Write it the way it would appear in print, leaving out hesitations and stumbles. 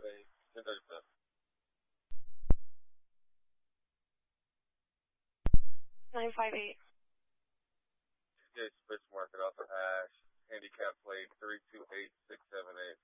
1037. Nine five eight. Fish Market off of Ash. Handicap plate 328678.